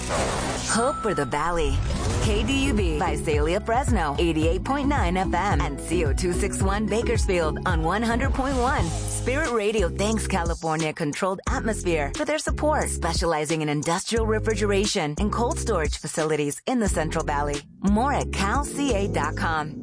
Hope for the Valley. KDUB, Visalia, Fresno, 88.9 FM, and CO261 Bakersfield on 100.1. Spirit Radio thanks California Controlled Atmosphere for their support, specializing in industrial refrigeration and cold storage facilities in the Central Valley. More at calca.com.